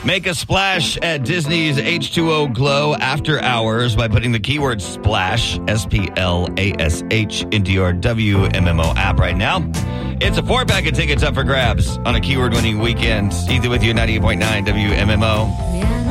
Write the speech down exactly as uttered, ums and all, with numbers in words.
Make a splash at Disney's H two O Glow After Hours by putting the keyword SPLASH, S P L A S H, into your W M M O app right now. It's a four-pack of tickets up for grabs on a keyword-winning weekend. Ethan with you, ninety-eight point nine W M M O. Yeah.